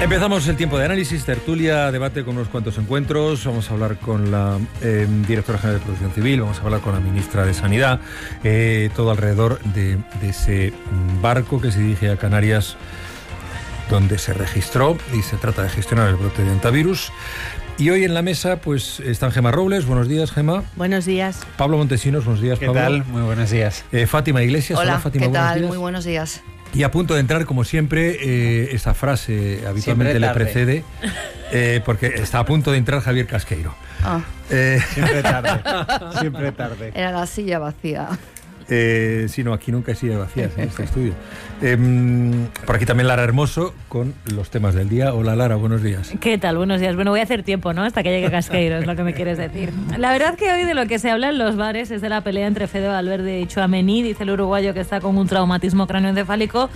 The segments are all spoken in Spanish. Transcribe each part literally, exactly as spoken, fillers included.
Empezamos el tiempo de análisis, tertulia, debate con unos cuantos encuentros. Vamos a hablar con la eh, directora general de Protección Civil, vamos a hablar con la ministra de Sanidad, eh, todo alrededor de, de ese barco que se dirige a Canarias, donde se registró y se trata de gestionar el brote de hantavirus. Y hoy en la mesa pues están Gemma Robles. Buenos días, Gemma. Buenos días. Pablo Montesinos. Buenos días, ¿Qué Pablo. tal? Muy buenos días. Eh, Fátima Iglesias. Hola, Hola Fátima, ¿qué tal? días. Muy buenos días. Y a punto de entrar, como siempre, eh, esa frase habitualmente le precede, eh, porque está a punto de entrar Javier Casqueiro. Ah. Eh, Siempre tarde, siempre tarde. Era la silla vacía. Eh, sí, no, aquí nunca hay sillas vacías en este estudio. Eh, por aquí también Lara Hermoso con los temas del día. Hola Lara, buenos días. ¿Qué tal? Buenos días. Bueno, voy a hacer tiempo, ¿no? Hasta que llegue Casqueiro, es lo que me quieres decir. La verdad que hoy de lo que se habla en los bares es de la pelea entre Fede Valverde y Tchouaméni, dice el uruguayo que está con un traumatismo cráneoencefálico,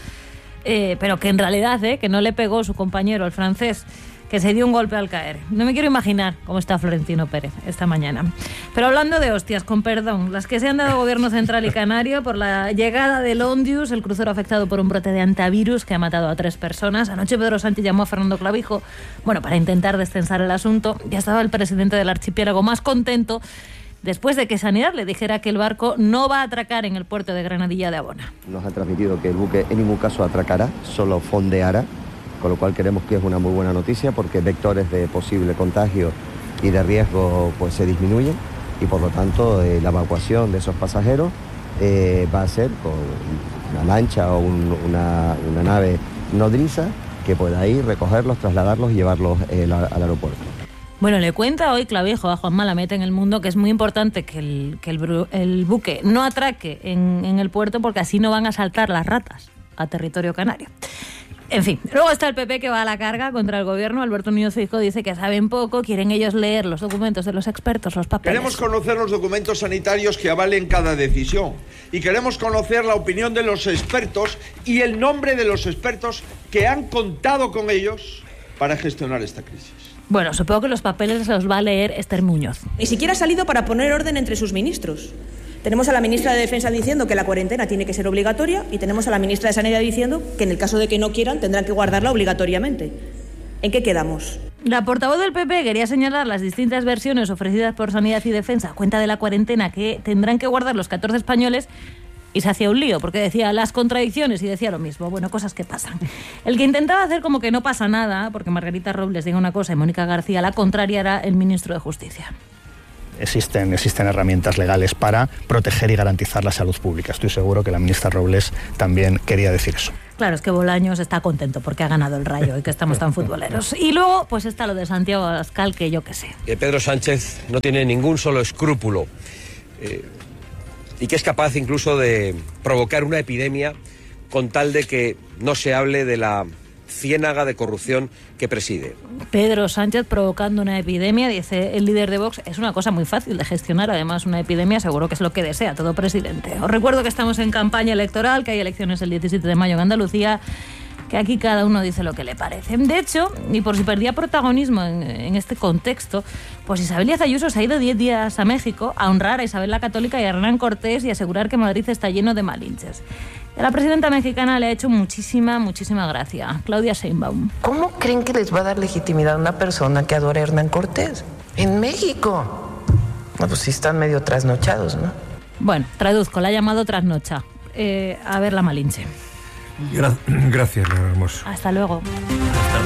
eh, pero que en realidad, eh, que no le pegó su compañero, el francés, que se dio un golpe al caer. No me quiero imaginar cómo está Florentino Pérez esta mañana. Pero hablando de hostias, con perdón, las que se han dado Gobierno Central y Canario por la llegada del Ondius, el crucero afectado por un brote de hantavirus que ha matado a tres personas. Anoche Pedro Sánchez llamó a Fernando Clavijo, bueno, para intentar descensar el asunto. Ya estaba el presidente del archipiélago más contento después de que Sanidad le dijera que el barco no va a atracar en el puerto de Granadilla de Abona. Nos ha transmitido que el buque en ningún caso atracará, solo fondeará, con lo cual creemos que es una muy buena noticia porque vectores de posible contagio y de riesgo pues se disminuyen y por lo tanto eh, la evacuación de esos pasajeros eh, va a ser con una lancha o un, una, una nave nodriza que pueda ir, recogerlos, trasladarlos y llevarlos eh, la, al aeropuerto. Bueno, le cuenta hoy Clavijo a Juan Malamete en El Mundo que es muy importante que el, que el, el buque no atraque en, en el puerto porque así no van a saltar las ratas a territorio canario. En fin, luego está el P P que va a la carga contra el gobierno. Alberto Núñez Feijóo dice que saben poco, quieren ellos leer los documentos de los expertos, los papeles. Queremos conocer los documentos sanitarios que avalen cada decisión y queremos conocer la opinión de los expertos y el nombre de los expertos que han contado con ellos para gestionar esta crisis. Bueno, supongo que los papeles los va a leer Esther Muñoz. Ni siquiera ha salido para poner orden entre sus ministros. Tenemos a la ministra de Defensa diciendo que la cuarentena tiene que ser obligatoria y tenemos a la ministra de Sanidad diciendo que en el caso de que no quieran tendrán que guardarla obligatoriamente. ¿En qué quedamos? La portavoz del P P quería señalar las distintas versiones ofrecidas por Sanidad y Defensa a cuenta de la cuarentena que tendrán que guardar los catorce españoles y se hacía un lío porque decía las contradicciones y decía lo mismo. Bueno, cosas que pasan. El que intentaba hacer como que no pasa nada, porque Margarita Robles diga una cosa y Mónica García la contraria, era el ministro de Justicia. Existen, existen herramientas legales para proteger y garantizar la salud pública. Estoy seguro que la ministra Robles también quería decir eso. Claro, es que Bolaños está contento porque ha ganado el Rayo y que estamos tan futboleros. Y luego, pues está lo de Santiago Abascal, que yo qué sé. Que Pedro Sánchez no tiene ningún solo escrúpulo eh, y que es capaz incluso de provocar una epidemia con tal de que no se hable de la ciénaga de corrupción que preside. Pedro Sánchez provocando una epidemia, dice el líder de Vox, es una cosa muy fácil de gestionar, además una epidemia seguro que es lo que desea todo presidente. Os recuerdo que estamos en campaña electoral, que hay elecciones el diecisiete de mayo en Andalucía, que aquí cada uno dice lo que le parece. De hecho, y por si perdía protagonismo en, en este contexto, pues Isabel Díaz Ayuso se ha ido diez días a México a honrar a Isabel la Católica y a Hernán Cortés y asegurar que Madrid está lleno de malinches. A la presidenta mexicana le ha hecho muchísima, muchísima gracia. Claudia Sheinbaum. ¿Cómo creen que les va a dar legitimidad a una persona que adora a Hernán Cortés? En México. No, pues sí están medio trasnochados, ¿no? Bueno, traduzco, la ha llamado trasnocha. Eh, a ver la Malinche. Gra- gracias, Leonor Hermoso. Hasta luego.